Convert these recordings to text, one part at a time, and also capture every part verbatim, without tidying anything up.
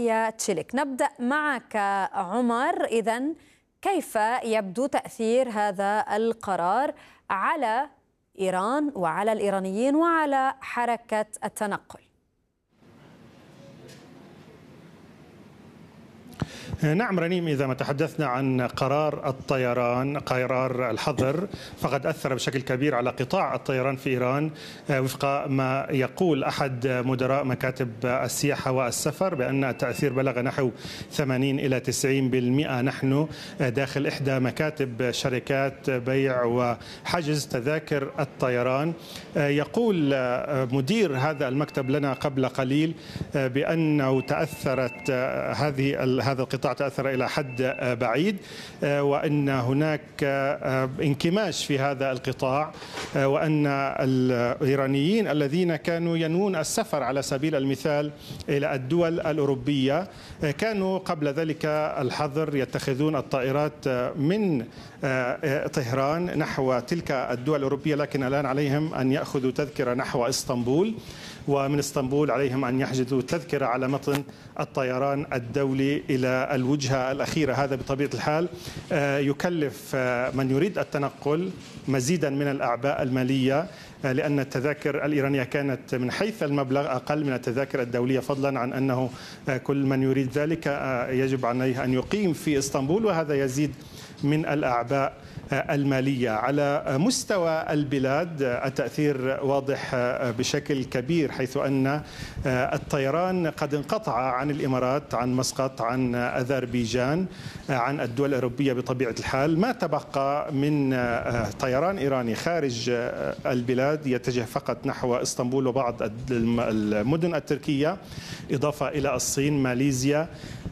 مايا تشيلك. نبدأ معك عمر. إذن كيف يبدو تأثير هذا القرار على إيران وعلى الإيرانيين وعلى حركة التنقل؟ نعم رنيم، إذا ما تحدثنا عن قرار الطيران، قرار الحظر، فقد أثر بشكل كبير على قطاع الطيران في إيران، وفق ما يقول أحد مدراء مكاتب السياحة والسفر بأن التأثير بلغ نحو ثمانين إلى تسعين بالمئة. نحن داخل إحدى مكاتب شركات بيع وحجز تذاكر الطيران. يقول مدير هذا المكتب لنا قبل قليل بأنه تأثرت هذه هذا القطاع تأثر إلى حد بعيد، وأن هناك انكماش في هذا القطاع، وأن الإيرانيين الذين كانوا ينوون السفر على سبيل المثال إلى الدول الأوروبية كانوا قبل ذلك الحظر يتخذون الطائرات من طهران نحو تلك الدول الأوروبية، لكن الآن عليهم أن يأخذوا تذكرة نحو إسطنبول، ومن اسطنبول عليهم أن يحجزوا تذكرة على متن الطيران الدولي إلى الوجهة الأخيرة. هذا بطبيعة الحال يكلف من يريد التنقل مزيدا من الأعباء المالية، لأن التذاكر الإيرانية كانت من حيث المبلغ أقل من التذاكر الدولية، فضلا عن أنه كل من يريد ذلك يجب عليه أن يقيم في إسطنبول، وهذا يزيد من الأعباء المالية. على مستوى البلاد التأثير واضح بشكل كبير، حيث أن الطيران قد انقطع عن الإمارات، عن مسقط، عن أذربيجان، عن الدول الأوروبية بطبيعة الحال. ما تبقى من طيران إيراني خارج البلاد يتجه فقط نحو إسطنبول وبعض المدن التركية، إضافة إلى الصين، ماليزيا،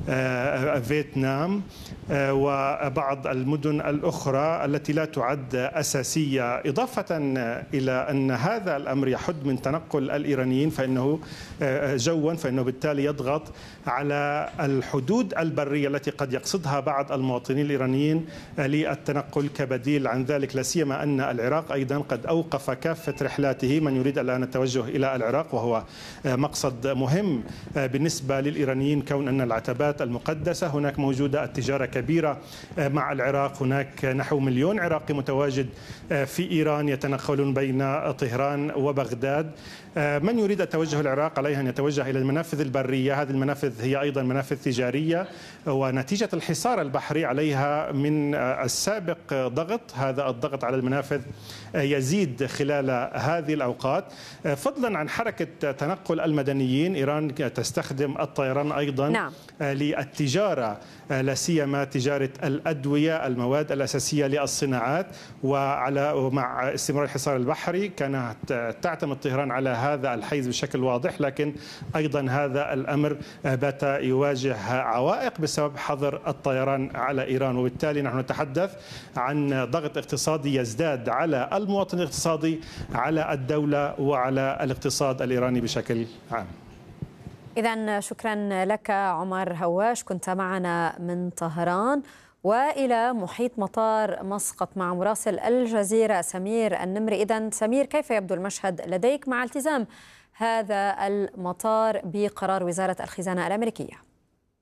فيتنام، وبعض المدن الأخرى التي لا تعد أساسية. إضافة إلى أن هذا الأمر يحد من تنقل الإيرانيين فإنه جوا، فإنه بالتالي يضغط على الحدود البرية التي قد يقصدها بعض المواطنين الإيرانيين للتنقل كبديل عن ذلك، لا سيما أن العراق أيضا قد أوقف كافة رحلاته. من يريد الآن التوجه إلى العراق، وهو مقصد مهم بالنسبة للإيرانيين كون أن العتبات المقدسة هناك موجودة، التجارة كبيرة مع العراق، هناك نحو مليون عراقي متواجد في إيران يتنقلون بين طهران وبغداد. من يريد التوجه العراق عليه أن يتوجه إلى المنافذ البرية. هذه المنافذ هي أيضا منافذ تجارية، ونتيجة الحصار البحري عليها من السابق ضغط، هذا الضغط على المنافذ يزيد خلال هذه الأوقات. فضلا عن حركة تنقل المدنيين، إيران تستخدم الطيران أيضا نعم. للتجارة، لا سيما تجارة الأدوية، المواد الأساسية للصناعات. وعلى ومع استمرار الحصار البحري كانت تعتمد طهران على هذا الحيز بشكل واضح، لكن أيضا هذا الأمر بات يواجه عوائق بسبب حظر الطيران على إيران، وبالتالي نحن نتحدث عن ضغط اقتصادي يزداد على المواطن الاقتصادي، على الدولة، وعلى الاقتصاد الإيراني بشكل عام. إذن شكرا لك عمر هواش، كنت معنا من طهران. وإلى محيط مطار مسقط مع مراسل الجزيرة سمير النمري. إذن سمير، كيف يبدو المشهد لديك مع التزام هذا المطار بقرار وزارة الخزانة الأمريكية؟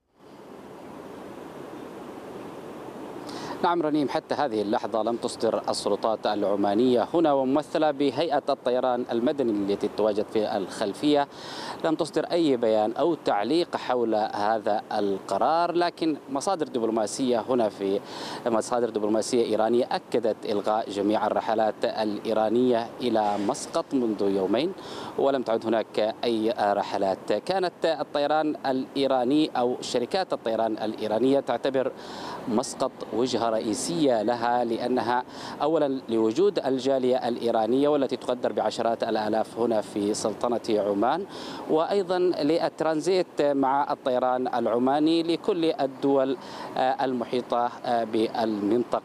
نعم رنيم، حتى هذه اللحظة لم تصدر السلطات العمانية هنا وممثلة بهيئة الطيران المدني التي تتواجد في الخلفية، لم تصدر أي بيان أو تعليق حول هذا القرار. لكن مصادر دبلوماسية هنا في مصادر دبلوماسية إيرانية أكدت إلغاء جميع الرحلات الإيرانية إلى مسقط منذ يومين، ولم تعد هناك أي رحلات. كانت الطيران الإيراني أو شركات الطيران الإيرانية تعتبر مسقط وجهة رئيسية لها، لأنها أولا لوجود الجالية الإيرانية والتي تقدر بعشرات الآلاف هنا في سلطنة عمان، وأيضا للترانزيت مع الطيران العماني لكل الدول المحيطة بالمنطقة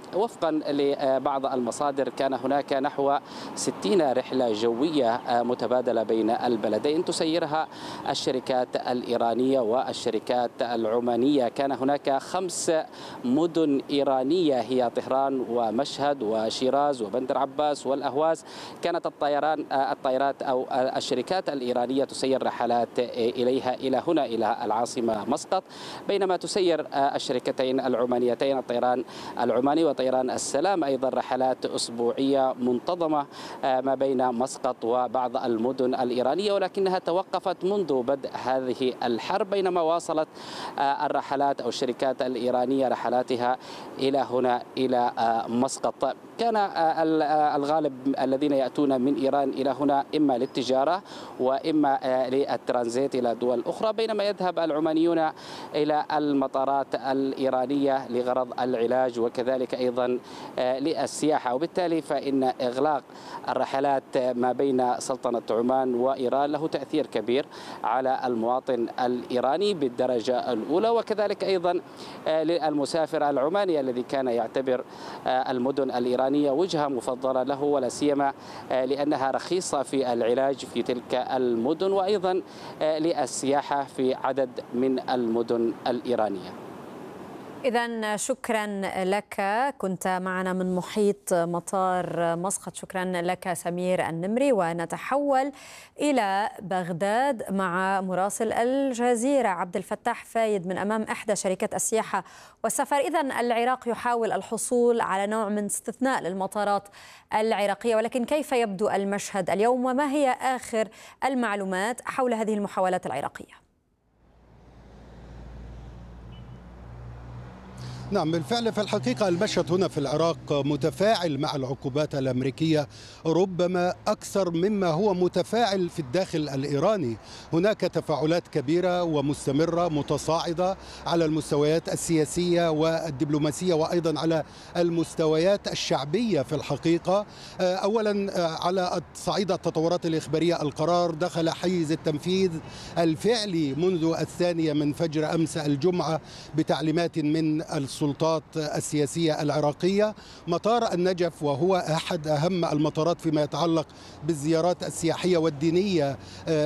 وفقا لبعض المصادر كان هناك نحو ستين رحلة جوية متبادلة بين البلدين تسيرها الشركات الإيرانية والشركات العمانية. كان هناك خمس مدن إيرانية هي طهران ومشهد وشيراز وبندر عباس والأهواز. كانت الطيران الطائرات أو الشركات الإيرانية تسير رحلات إليها إلى هنا إلى العاصمة مسقط، بينما تسير الشركتين العمانيتين الطيران العماني وطيران السلام أيضا رحلات أسبوعية منتظمة ما بين مسقط وبعض المدن الإيرانية، ولكنها توقفت منذ بدء هذه الحرب، بينما واصلت الرحلات أو الشركات الإيرانية رحلاتها إلى هنا إلى مسقط. كان الغالب الذين يأتون من إيران إلى هنا إما للتجارة وإما للترانزيت إلى دول أخرى، بينما يذهب العمانيون إلى المطارات الإيرانية لغرض العلاج وكذلك أيضا للسياحة. وبالتالي فإن إغلاق الرحلات ما بين سلطنة عمان وإيران له تأثير كبير على المواطن الإيراني بالدرجة الأولى، وكذلك أيضا للمسافر العماني الذي كان يعتبر المدن الإيرانية وجهة مفضلة له، ولا سيما لأنها رخيصة في العلاج في تلك المدن وأيضا للسياحة في عدد من المدن الإيرانية. إذن شكرا لك، كنت معنا من محيط مطار مسقط. شكرا لك سمير النمري. ونتحول إلى بغداد مع مراسل الجزيرة عبد الفتاح فايد من أمام إحدى شركات السياحة والسفر. إذن العراق يحاول الحصول على نوع من استثناء للمطارات العراقية، ولكن كيف يبدو المشهد اليوم وما هي آخر المعلومات حول هذه المحاولات العراقية؟ نعم بالفعل، في الحقيقة المشهد هنا في العراق متفاعل مع العقوبات الأمريكية ربما أكثر مما هو متفاعل في الداخل الإيراني. هناك تفاعلات كبيرة ومستمرة متصاعدة على المستويات السياسية والدبلوماسية وأيضا على المستويات الشعبية. في الحقيقة أولا على صعيد التطورات الإخبارية، القرار دخل حيز التنفيذ الفعلي منذ الثانية من فجر أمس الجمعة بتعليمات من السلطات السياسية العراقية. مطار النجف وهو أحد أهم المطارات فيما يتعلق بالزيارات السياحية والدينية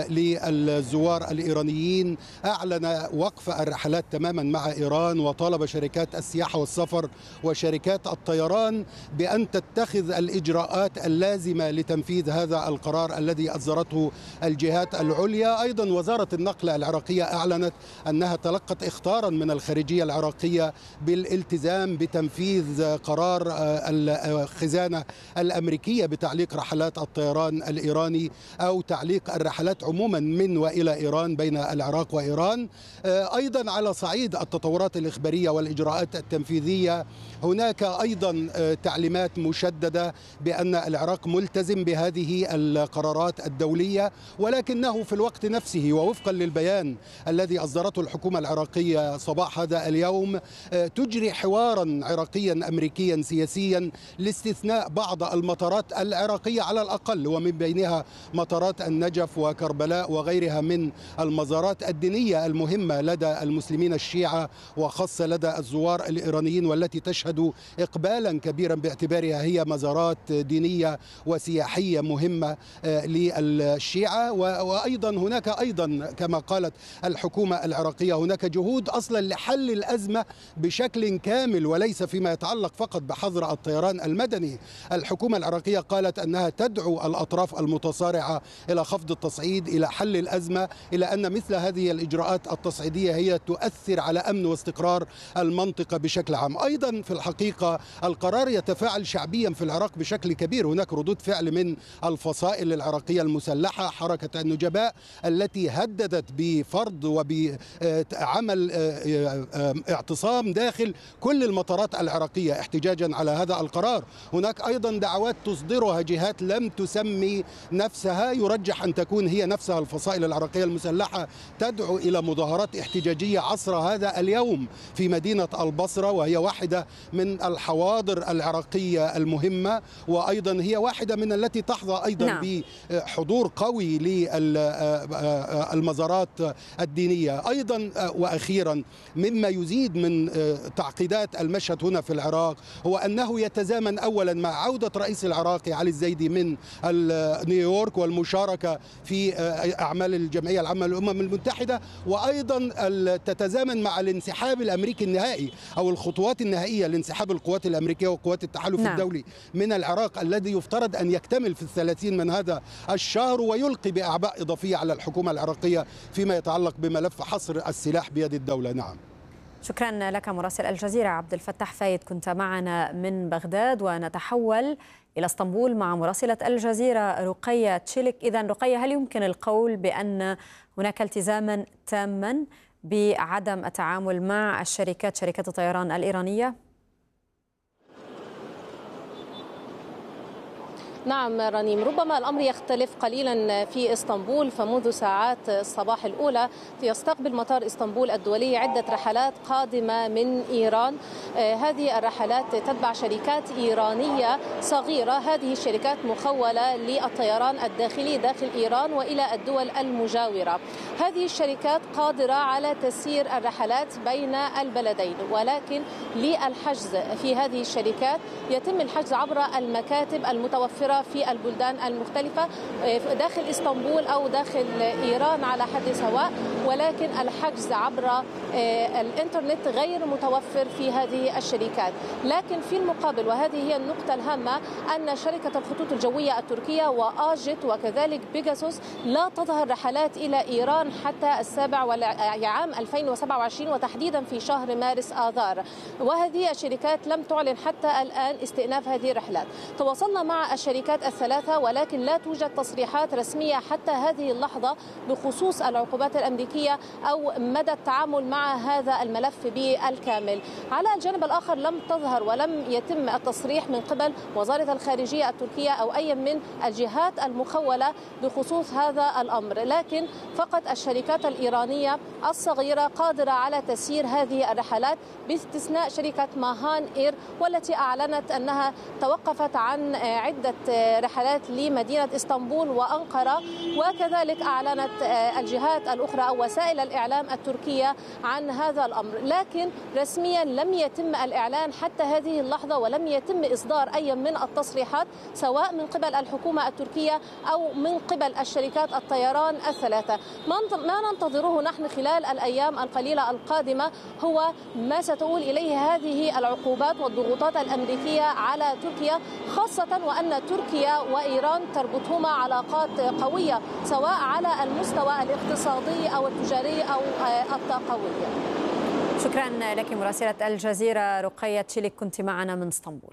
للزوار الإيرانيين أعلن وقف الرحلات تماما مع إيران، وطالب شركات السياحة والسفر وشركات الطيران بأن تتخذ الإجراءات اللازمة لتنفيذ هذا القرار الذي أصدرته الجهات العليا. أيضا وزارة النقل العراقية أعلنت أنها تلقت إخطارا من الخارجية العراقية بالالتزام بتنفيذ قرار الخزانة الأمريكية بتعليق رحلات الطيران الإيراني أو تعليق الرحلات عموما من وإلى إيران بين العراق وإيران. أيضا على صعيد التطورات الإخبارية والإجراءات التنفيذية، هناك أيضا تعليمات مشددة بأن العراق ملتزم بهذه القرارات الدولية، ولكنه في الوقت نفسه ووفقا للبيان الذي أصدرته الحكومة العراقية صباح هذا اليوم تجري حوارا عراقيا أمريكيا سياسيا لاستثناء بعض المطارات العراقية على الأقل، ومن بينها مطارات النجف وكربلاء وغيرها من المزارات الدينية المهمة لدى المسلمين الشيعة وخاصة لدى الزوار الإيرانيين، والتي تشهد إقبالا كبيرا باعتبارها هي مزارات دينية وسياحية مهمة للشيعة. وأيضا هناك أيضا كما قالت الحكومة العراقية هناك جهود أصلا لحل الأزمة بشكل كامل وليس فيما يتعلق فقط بحظر الطيران المدني. الحكومة العراقية قالت أنها تدعو الأطراف المتصارعة إلى خفض التصعيد، إلى حل الأزمة، إلى أن مثل هذه الإجراءات التصعيدية هي تؤثر على أمن واستقرار المنطقة بشكل عام. أيضا في الحقيقة القرار يتفاعل شعبيا في العراق بشكل كبير. هناك ردود فعل من الفصائل العراقية المسلحة، حركة النجباء التي هددت بفرض وبعمل اعتصام داخل كل المطارات العراقية احتجاجا على هذا القرار. هناك أيضا دعوات تصدرها جهات لم تسمي نفسها، يرجح أن تكون هي نفسها الفصائل العراقية المسلحة، تدعو إلى مظاهرات احتجاجية عصر هذا اليوم في مدينة البصرة، وهي واحدة من الحواضر العراقية المهمة، وأيضا هي واحدة من التي تحظى أيضا نعم. بحضور قوي للمزارات الدينية. أيضا وأخيرا مما يزيد من تعقيدات المشهد هنا في العراق هو أنه يتزامن أولا مع عودة رئيس العراق علي الزيدي من نيويورك والمشاركة في أعمال الجمعية العامة للأمم المتحدة، وأيضا تتزامن مع الانسحاب الأمريكي النهائي أو الخطوات النهائية لانسحاب القوات الأمريكية وقوات التحالف نعم. الدولي من العراق الذي يفترض أن يكتمل في الثلاثين من هذا الشهر، ويلقي بأعباء إضافية على الحكومة العراقية فيما يتعلق بملف حصر السلاح بيد الدولة. نعم. شكرا لك مراسل الجزيرة عبد الفتاح فايد، كنت معنا من بغداد. ونتحول إلى اسطنبول مع مراسلة الجزيرة رقية تشيلك. إذن رقية، هل يمكن القول بأن هناك التزاما تاما بعدم التعامل مع الشركات شركات الطيران الإيرانية؟ نعم رنيم، ربما الأمر يختلف قليلا في اسطنبول، فمنذ ساعات الصباح الأولى يستقبل مطار اسطنبول الدولي عدة رحلات قادمة من إيران. آه هذه الرحلات تتبع شركات إيرانية صغيرة، هذه الشركات مخولة للطيران الداخلي داخل إيران وإلى الدول المجاورة. هذه الشركات قادرة على تسيير الرحلات بين البلدين، ولكن للحجز في هذه الشركات يتم الحجز عبر المكاتب المتوفرة في البلدان المختلفة داخل اسطنبول أو داخل إيران على حد سواء، ولكن الحجز عبر الإنترنت غير متوفر في هذه الشركات. لكن في المقابل، وهذه هي النقطة الهامة، أن شركة الخطوط الجوية التركية وآجت وكذلك بيجاسوس لا تظهر رحلات إلى إيران حتى السابع عام ألفين وسبعة وعشرين، وتحديدا في شهر مارس آذار، وهذه الشركات لم تعلن حتى الآن استئناف هذه الرحلات. تواصلنا مع الشركات الثلاثة، ولكن لا توجد تصريحات رسمية حتى هذه اللحظة بخصوص العقوبات الأمريكية أو مدى التعامل مع هذا الملف بالكامل. على الجانب الآخر لم تظهر ولم يتم التصريح من قبل وزارة الخارجية التركية أو أي من الجهات المخولة بخصوص هذا الأمر، لكن فقط الشركات الإيرانية الصغيرة قادرة على تسيير هذه الرحلات باستثناء شركة ماهان إير، والتي أعلنت أنها توقفت عن عدة رحلات لمدينة اسطنبول وأنقرة، وكذلك أعلنت الجهات الأخرى أو وسائل الإعلام التركية عن هذا الأمر، لكن رسميا لم يتم الإعلان حتى هذه اللحظة، ولم يتم إصدار أي من التصريحات سواء من قبل الحكومة التركية أو من قبل الشركات الطيران الثلاثة. ما ننتظره نحن خلال الأيام القليلة القادمة هو ما ستؤول إليه هذه العقوبات والضغوطات الأمريكية على تركيا، خاصة وأن تركيا وإيران تربطهما علاقات قوية سواء على المستوى الاقتصادي أو التجاري أو الطاقوي. شكرا لك مراسلة الجزيرة رقية تشيلك، كنت معنا من اسطنبول.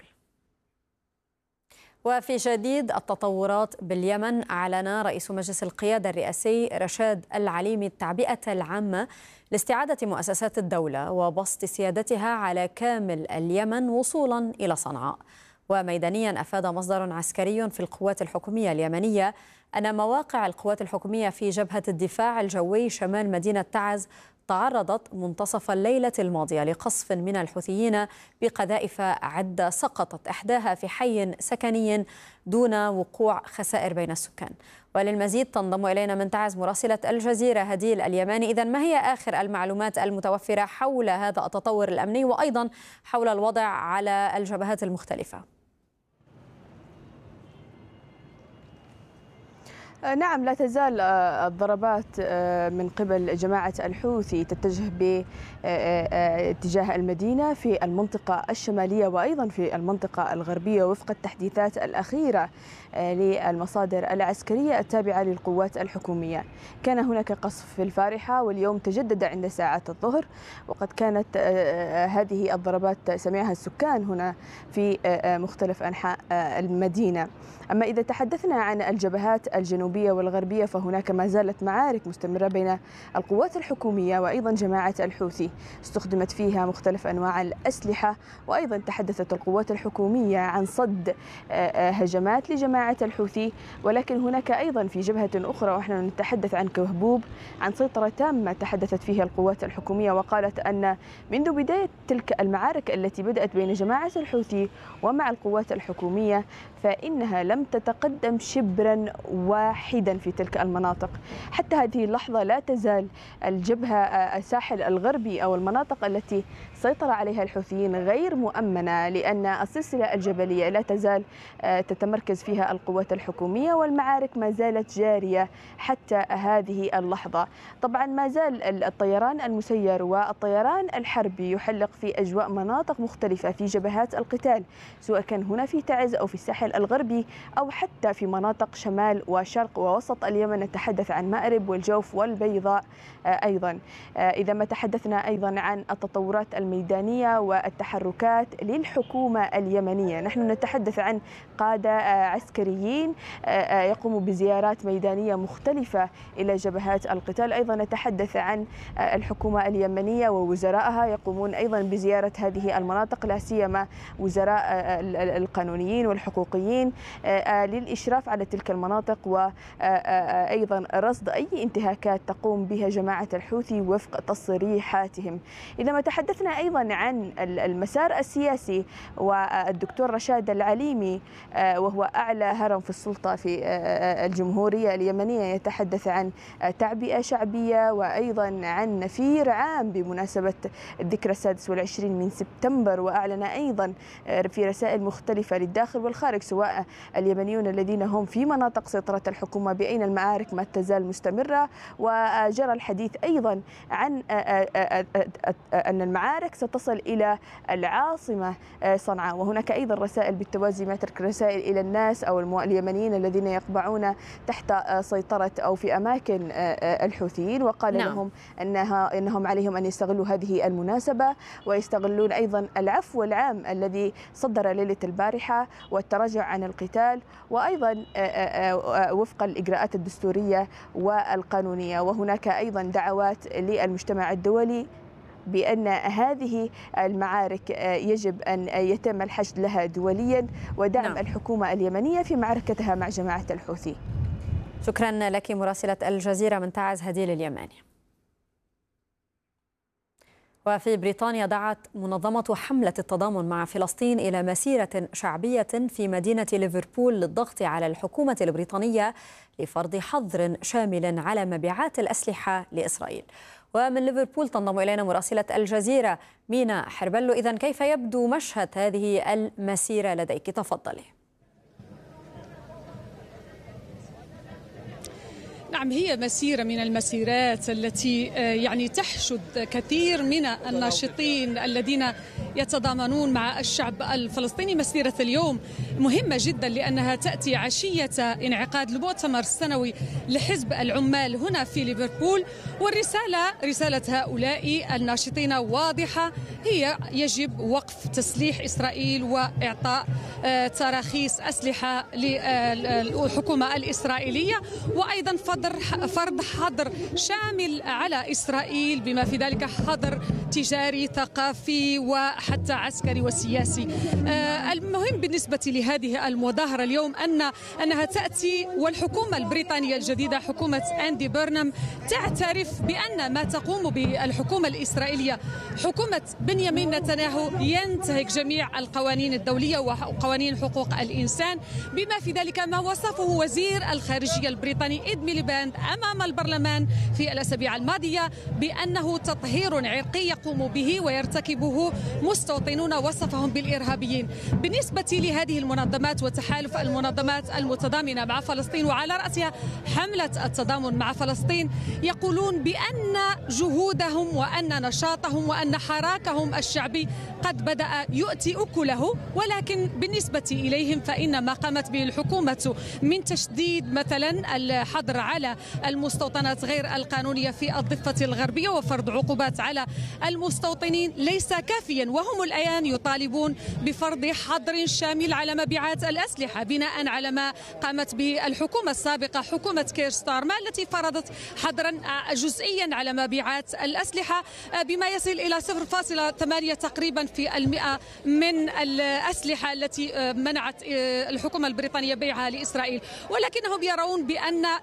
وفي جديد التطورات باليمن، أعلن رئيس مجلس القيادة الرئاسي رشاد العليمي التعبئة العامة لاستعادة مؤسسات الدولة وبسط سيادتها على كامل اليمن وصولا إلى صنعاء. وميدانيا، أفاد مصدر عسكري في القوات الحكومية اليمنية أن مواقع القوات الحكومية في جبهة الدفاع الجوي شمال مدينة تعز تعرضت منتصف الليلة الماضية لقصف من الحوثيين بقذائف عدة سقطت إحداها في حي سكني دون وقوع خسائر بين السكان. وللمزيد تنضم إلينا من تعز مراسلة الجزيرة هديل اليماني. إذن ما هي آخر المعلومات المتوفرة حول هذا التطور الأمني وأيضا حول الوضع على الجبهات المختلفة؟ نعم، لا تزال الضربات من قبل جماعة الحوثي تتجه باتجاه المدينة في المنطقة الشمالية وأيضا في المنطقة الغربية وفق التحديثات الأخيرة للمصادر العسكرية التابعة للقوات الحكومية. كان هناك قصف في الفارحة واليوم تجدد عند ساعات الظهر، وقد كانت هذه الضربات سمعها السكان هنا في مختلف أنحاء المدينة. أما إذا تحدثنا عن الجبهات الجنوبية والغربية فهناك ما زالت معارك مستمرة بين القوات الحكومية وأيضا جماعة الحوثي، استخدمت فيها مختلف أنواع الأسلحة، وأيضا تحدثت القوات الحكومية عن صد هجمات لجماعة الحوثي. ولكن هناك أيضا في جبهة أخرى ونحن نتحدث عن كهبوب عن سيطرة تامة تحدثت فيها القوات الحكومية، وقالت أن منذ بداية تلك المعارك التي بدأت بين جماعة الحوثي ومع القوات الحكومية فإنها لم تتقدم شبرا واحدا في تلك المناطق. حتى هذه اللحظة لا تزال الجبهة الساحل الغربي أو المناطق التي سيطر عليها الحوثيين غير مؤمنة، لأن السلسلة الجبلية لا تزال تتمركز فيها القوات الحكومية، والمعارك ما زالت جارية حتى هذه اللحظة. طبعا ما زال الطيران المسير والطيران الحربي يحلق في أجواء مناطق مختلفة في جبهات القتال، سواء كان هنا في تعز أو في الساحل الغربي أو حتى في مناطق شمال وشرق ووسط اليمن. نتحدث عن مأرب والجوف والبيضاء أيضا. إذا ما تحدثنا أيضا عن التطورات الميدانية والتحركات للحكومة اليمنية، نحن نتحدث عن قادة عسكريين يقوموا بزيارات ميدانية مختلفة إلى جبهات القتال. أيضا نتحدث عن الحكومة اليمنية ووزرائها يقومون أيضا بزيارة هذه المناطق، لا سيما وزراء القانونيين والحقوقيين للإشراف على تلك المناطق وأيضا رصد أي انتهاكات تقوم بها جماعة الحوثي وفق تصريحاتهم. إذا ما تحدثنا أيضا عن المسار السياسي، والدكتور رشاد العليمي وهو أعلى هرم في السلطة في الجمهورية اليمنية يتحدث عن تعبئة شعبية وأيضا عن نفير عام بمناسبة الذكرى السادس والعشرين من سبتمبر، وأعلن أيضا في رسائل مختلفة للداخل والخارج سواء اليمنيون الذين هم في مناطق سيطرة الحكومة بأن المعارك ما تزال مستمرة، وجرى الحديث أيضا عن أن المعارك ستصل إلى العاصمة صنعاء. وهناك أيضا رسائل بالتوازي ما ترك رسائل إلى الناس أو اليمنيين الذين يقبعون تحت سيطرة أو في أماكن الحوثيين، وقال نعم. لهم أنها إنهم عليهم أن يستغلوا هذه المناسبة ويستغلون أيضا العفو العام الذي صدر ليلة البارحة والتراجع عن القتال، وأيضا وفق الإجراءات الدستورية والقانونية. وهناك أيضا دعوات للمجتمع الدولي بأن هذه المعارك يجب أن يتم الحشد لها دوليا ودعم نعم. الحكومة اليمنية في معركتها مع جماعة الحوثي. شكرا لك مراسلة الجزيرة من تعز هديل اليماني. وفي بريطانيا دعت منظمة حملة التضامن مع فلسطين إلى مسيرة شعبية في مدينة ليفربول للضغط على الحكومة البريطانية لفرض حظر شامل على مبيعات الأسلحة لإسرائيل. ومن ليفربول تنضم إلينا مراسلة الجزيرة مينا حربلو. إذن كيف يبدو مشهد هذه المسيرة لديك؟ تفضلي. نعم، هي مسيرة من المسيرات التي يعني تحشد كثير من الناشطين الذين يتضامنون مع الشعب الفلسطيني. مسيرة اليوم مهمة جدا لأنها تأتي عشية انعقاد المؤتمر السنوي لحزب العمال هنا في ليفربول، والرسالة رسالة هؤلاء الناشطين واضحة، هي يجب وقف تسليح إسرائيل وإعطاء تراخيص أسلحة للحكومة الإسرائيلية، وأيضا فرض حظر شامل على إسرائيل بما في ذلك حظر تجاري ثقافي وحتى عسكري وسياسي. المهم بالنسبة لهذه المظاهرة اليوم أن أنها تأتي والحكومة البريطانية الجديدة حكومة أندي بيرنام تعترف بأن ما تقوم به الحكومة الإسرائيلية حكومة بنيامين نتنياهو ينتهك جميع القوانين الدولية وقوانين حقوق الإنسان، بما في ذلك ما وصفه وزير الخارجية البريطاني إيد ميليباند أمام البرلمان في الأسابيع الماضية بأنه تطهير عرقي يقوم به ويرتكبه مستوطنون وصفهم بالإرهابيين. بالنسبة لهذه المنظمات وتحالف المنظمات المتضامنة مع فلسطين وعلى رأسها حملة التضامن مع فلسطين، يقولون بأن جهودهم وأن نشاطهم وأن حراكهم الشعبي قد بدأ يؤتي أكله، ولكن بالنسبة إليهم فإن ما قامت به الحكومة من تشديد مثلا الحظر على المستوطنات غير القانونية في الضفة الغربية وفرض عقوبات على المستوطنين ليس كافيا، وهم الآن يطالبون بفرض حظر شامل على مبيعات الأسلحة بناء على ما قامت به الحكومة السابقة حكومة كير ستارمر التي فرضت حظرا جزئيا على مبيعات الأسلحة بما يصل إلى صفر فاصلة ثمانية تقريبا في المئة من الأسلحة التي منعت الحكومة البريطانية بيعها لإسرائيل، ولكنهم يرون بأن يجب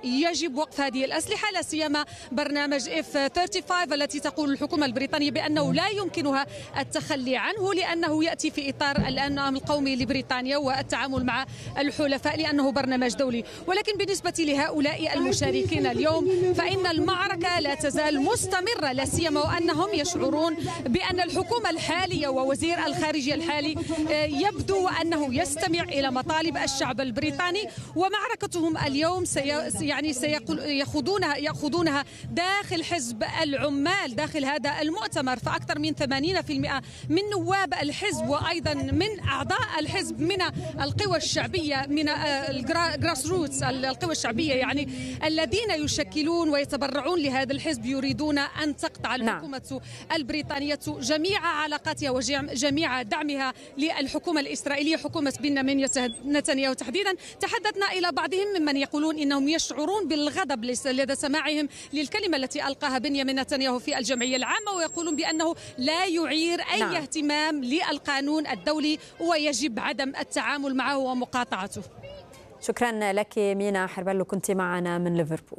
يجب وقف هذه الأسلحة، لا سيما برنامج إف خمسة وثلاثين التي تقول الحكومة البريطانية بأنه لا يمكنها التخلي عنه لأنه يأتي في إطار الأمن القومي لبريطانيا والتعامل مع الحلفاء لأنه برنامج دولي. ولكن بالنسبة لهؤلاء المشاركين اليوم فإن المعركة لا تزال مستمرة، لا سيما وأنهم يشعرون بأن الحكومة الحالية ووزير الخارجية الحالي يبدو أنه يستمع إلى مطالب الشعب البريطاني، ومعركتهم اليوم سي يعني سيأخذونها يأخذونها داخل حزب العمال داخل هذا المؤتمر. فأكثر من ثمانين بالمئة من نواب الحزب وأيضا من أعضاء الحزب من القوى الشعبية من الجراس روتس القوى الشعبية يعني الذين يشكلون ويتبرعون لهذا الحزب يريدون أن تقطع الحكومة نعم. البريطانية جميع علاقاتها وجميع دعمها للحكومة الإسرائيلية حكومة بنيامين نتنياهو تحديدا. تحدثنا إلى بعضهم ممن يقولون إنهم يشعرون بالغضب لدى سماعهم للكلمة التي ألقاها بنيامين نتنياهو في الجمعية العامة، ويقولون بأنه لا يعير أي نعم. اهتمام للقانون الدولي ويجب عدم التعامل معه ومقاطعته. شكرا لك مينا حربلو، كنت معنا من ليفربول.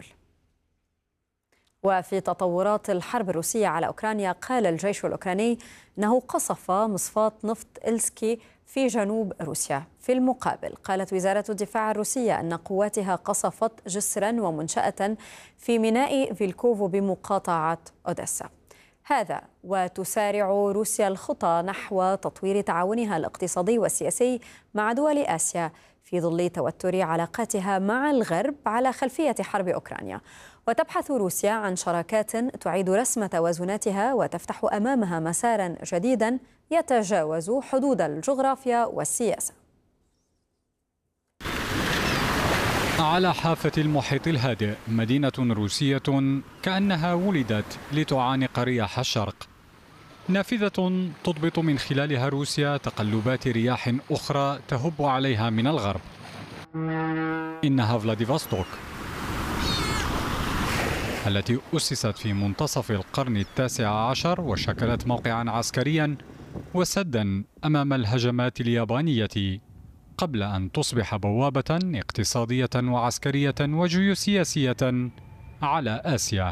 وفي تطورات الحرب الروسية على أوكرانيا، قال الجيش الأوكراني أنه قصف مصفاة نفط إلسكي في جنوب روسيا. في المقابل قالت وزارة الدفاع الروسية أن قواتها قصفت جسرا ومنشأة في ميناء فيلكوفو بمقاطعة أوديسا. هذا وتسارع روسيا الخطى نحو تطوير تعاونها الاقتصادي والسياسي مع دول آسيا في ظل توتر علاقاتها مع الغرب على خلفية حرب أوكرانيا. وتبحث روسيا عن شراكات تعيد رسم توازناتها وتفتح أمامها مسارا جديدا يتجاوز حدود الجغرافيا والسياسة. على حافة المحيط الهادئ مدينة روسية كأنها ولدت لتعانق رياح الشرق، نافذة تضبط من خلالها روسيا تقلبات رياح أخرى تهب عليها من الغرب. إنها فلاديفوستوك التي أسست في منتصف القرن التاسع عشر وشكلت موقعا عسكريا وسدا أمام الهجمات اليابانية قبل أن تصبح بوابة اقتصادية وعسكرية وجيوسياسية على آسيا.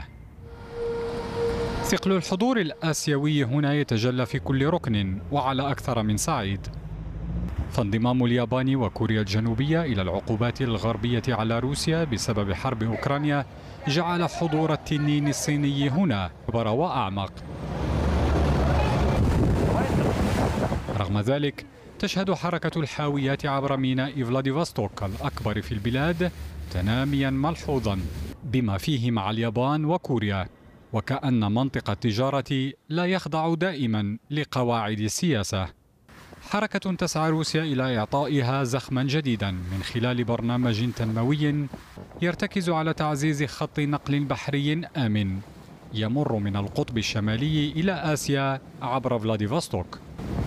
ثقل الحضور الآسيوي هنا يتجلى في كل ركن وعلى أكثر من صعيد. فانضمام اليابان وكوريا الجنوبية إلى العقوبات الغربية على روسيا بسبب حرب أوكرانيا جعل حضور التنين الصيني هنا أكبر وأعمق. رغم ذلك تشهد حركة الحاويات عبر ميناء فلاديفوستوك الأكبر في البلاد تناميا ملحوظا بما فيه مع اليابان وكوريا، وكأن منطق التجارة لا يخضع دائما لقواعد السياسة. حركة تسعى روسيا إلى إعطائها زخما جديدا من خلال برنامج تنموي يرتكز على تعزيز خط نقل بحري آمن يمر من القطب الشمالي إلى آسيا عبر فلاديفوستوك.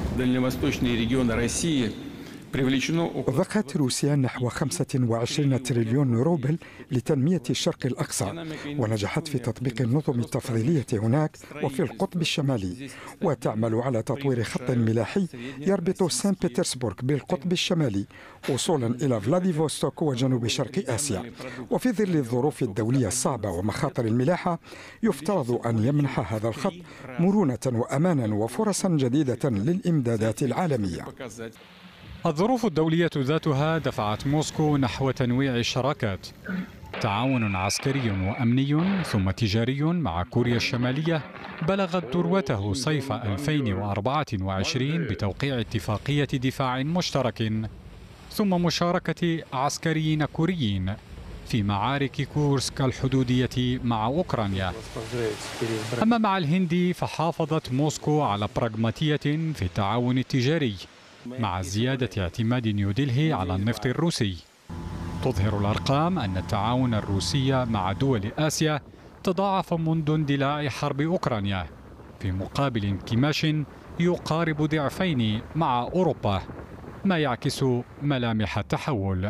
ضخت روسيا نحو خمسة وعشرين تريليون روبل لتنمية الشرق الأقصى، ونجحت في تطبيق النظم التفضيلية هناك وفي القطب الشمالي، وتعمل على تطوير خط ملاحي يربط سان بطرسبورغ بالقطب الشمالي وصولا إلى فلاديفوستوك وجنوب شرق آسيا. وفي ظل الظروف الدولية الصعبة ومخاطر الملاحة يفترض أن يمنح هذا الخط مرونة وأمانا وفرصا جديدة للإمدادات العالمية. الظروف الدولية ذاتها دفعت موسكو نحو تنويع الشراكات. تعاون عسكري وأمني ثم تجاري مع كوريا الشمالية بلغت ذروته صيف ألفين وأربعة وعشرين بتوقيع اتفاقية دفاع مشترك، ثم مشاركة عسكريين كوريين في معارك كورسك الحدودية مع أوكرانيا. أما مع الهند فحافظت موسكو على براغماتية في التعاون التجاري مع زيادة اعتماد نيودلهي على النفط الروسي. تظهر الأرقام أن التعاون الروسي مع دول آسيا تضاعف منذ اندلاع حرب أوكرانيا، في مقابل انكماش يقارب ضعفين مع أوروبا، ما يعكس ملامح التحول.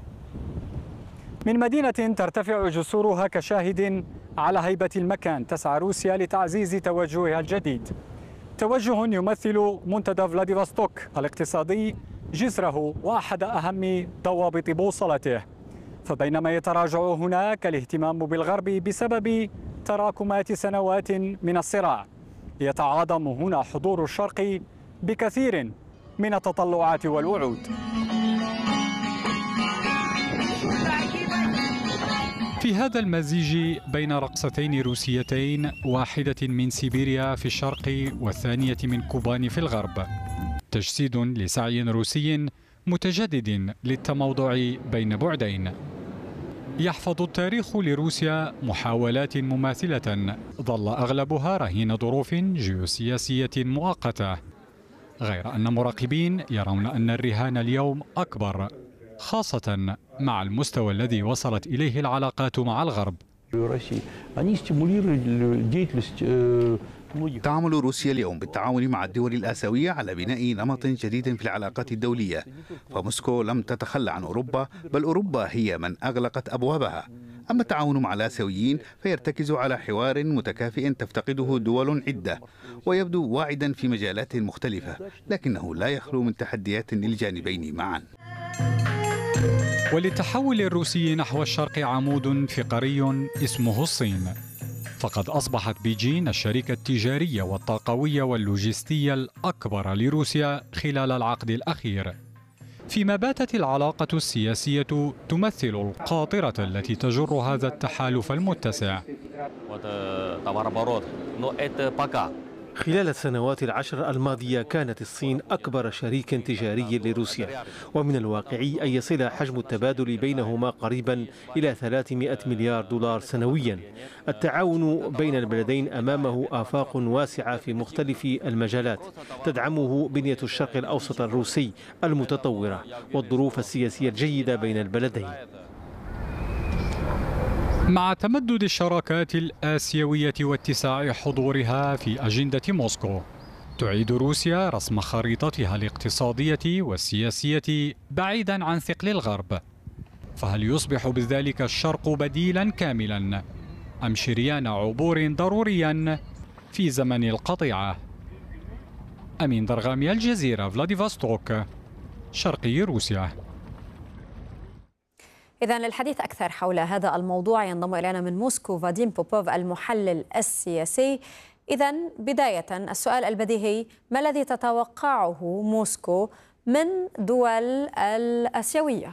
من مدينة ترتفع جسورها كشاهد على هيبة المكان، تسعى روسيا لتعزيز توجهها الجديد، توجه يمثل منتدى فلاديفوستوك الاقتصادي جسره وأحد أهم ضوابط بوصلته. فبينما يتراجع هناك الاهتمام بالغرب بسبب تراكمات سنوات من الصراع، يتعاظم هنا حضور الشرق بكثير من التطلعات والوعود. في هذا المزيج بين رقصتين روسيتين، واحدة من سيبيريا في الشرق والثانية من كوباني في الغرب، تجسيد لسعي روسي متجدد للتموضع بين بعدين. يحفظ التاريخ لروسيا محاولات مماثلة ظل أغلبها رهين ظروف جيوسياسية مؤقتة، غير أن مراقبين يرون أن الرهان اليوم أكبر، خاصة مع المستوى الذي وصلت إليه العلاقات مع الغرب. تعمل روسيا اليوم بالتعاون مع الدول الآسيوية على بناء نمط جديد في العلاقات الدولية، فموسكو لم تتخلى عن أوروبا، بل أوروبا هي من أغلقت أبوابها. أما التعاون مع الآسيويين فيرتكز على حوار متكافئ تفتقده دول عدة، ويبدو واعدا في مجالات مختلفة، لكنه لا يخلو من تحديات للجانبين معا. وللتحول الروسي نحو الشرق عمود فقري اسمه الصين، فقد أصبحت بيجين الشريك التجاري والطاقوي واللوجستي الأكبر لروسيا خلال العقد الأخير، فيما باتت العلاقة السياسية تمثل القاطرة التي تجر هذا التحالف المتسع. خلال السنوات العشر الماضية كانت الصين أكبر شريك تجاري لروسيا، ومن الواقعي أن يصل حجم التبادل بينهما قريبا إلى ثلاثمائة مليار دولار سنويا. التعاون بين البلدين أمامه آفاق واسعة في مختلف المجالات تدعمه بنية الشرق الأوسط الروسي المتطورة والظروف السياسية الجيدة بين البلدين. مع تمدد الشراكات الآسيوية واتساع حضورها في أجندة موسكو، تعيد روسيا رسم خريطتها الاقتصادية والسياسية بعيدا عن ثقل الغرب، فهل يصبح بذلك الشرق بديلا كاملا أم شريان عبور ضروريا في زمن القطيعة؟ أمين درغامي، الجزيرة، فلاديفستوك، شرقي روسيا. إذن للحديث أكثر حول هذا الموضوع ينضم إلينا من موسكو فاديم بوبوف المحلل السياسي. إذن بداية السؤال البديهي، ما الذي تتوقعه موسكو من دول الآسيوية؟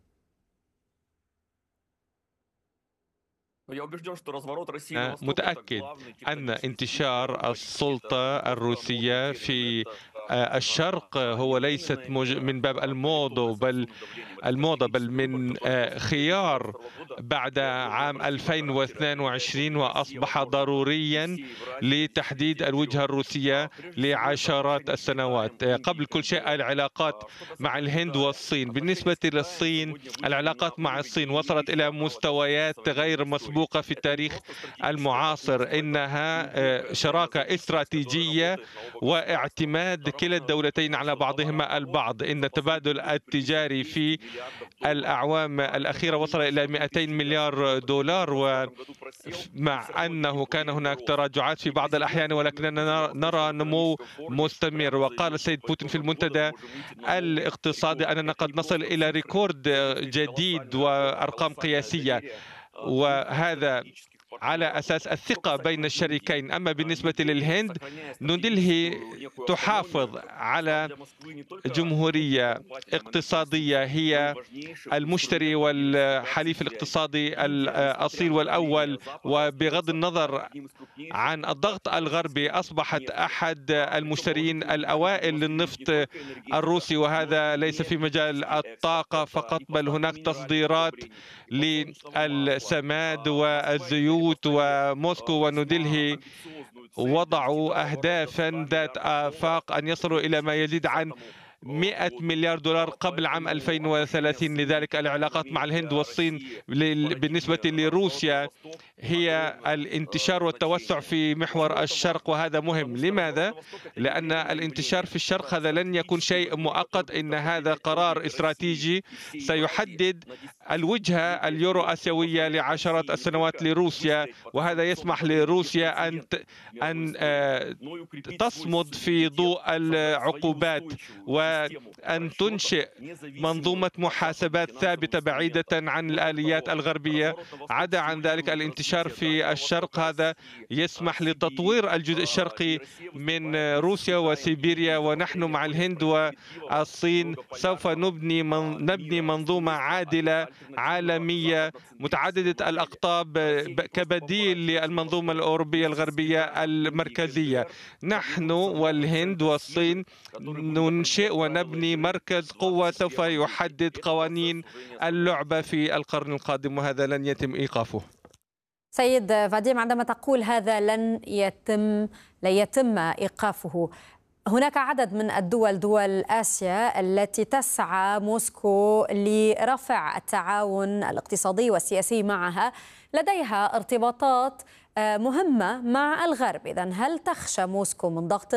متأكد أن انتشار السلطة الروسية في الشرق هو ليست من باب الموضة بل الموضة بل من خيار بعد عام ألفين واثنين وعشرين، وأصبح ضروريا لتحديد الوجهة الروسية لعشرات السنوات. قبل كل شيء العلاقات مع الهند والصين. بالنسبة للصين، العلاقات مع الصين وصلت إلى مستويات غير مسبوقة في التاريخ المعاصر. إنها شراكة استراتيجية واعتماد كلا الدولتين على بعضهما البعض. إن التبادل التجاري في الأعوام الأخيرة وصل إلى مئتين مليار دولار، ومع أنه كان هناك تراجعات في بعض الأحيان ولكننا نرى نمو مستمر. وقال السيد بوتين في المنتدى الاقتصادي أننا قد نصل إلى ريكورد جديد وأرقام قياسية، وهذا على أساس الثقة بين الشريكين. أما بالنسبة للهند، نيودلهي تحافظ على جمهورية اقتصادية هي المشتري والحليف الاقتصادي الأصيل والأول، وبغض النظر عن الضغط الغربي أصبحت أحد المشترين الأوائل للنفط الروسي، وهذا ليس في مجال الطاقة فقط بل هناك تصديرات للسماد والزيوت. وموسكو ونيودلهي وضعوا أهدافا ذات آفاق أن يصلوا إلى ما يزيد عن مئة مليار دولار قبل عام ألفين وثلاثين. لذلك العلاقات مع الهند والصين بالنسبة لروسيا هي الانتشار والتوسع في محور الشرق، وهذا مهم. لماذا؟ لأن الانتشار في الشرق هذا لن يكون شيء مؤقت، إن هذا قرار استراتيجي سيحدد الوجهة اليورو آسيوية لعشرات السنوات لروسيا، وهذا يسمح لروسيا أن أن تصمد في ضوء العقوبات و وأن تنشئ منظومة محاسبات ثابتة بعيدة عن الآليات الغربية. عدا عن ذلك الانتشار في الشرق هذا يسمح لتطوير الجزء الشرقي من روسيا وسيبيريا، ونحن مع الهند والصين سوف نبني من نبني منظومة عادلة عالمية متعددة الأقطاب كبديل للمنظومة الأوروبية الغربية المركزية. نحن والهند والصين ننشئ ونبني مركز قوة سوف يحدد قوانين اللعبة في القرن القادم، وهذا لن يتم إيقافه. سيد فاديم، عندما تقول هذا لن يتم لن يتم إيقافه، هناك عدد من الدول دول آسيا التي تسعى موسكو لرفع التعاون الاقتصادي والسياسي معها، لديها ارتباطات مهمة مع الغرب. إذن هل تخشى موسكو من ضغط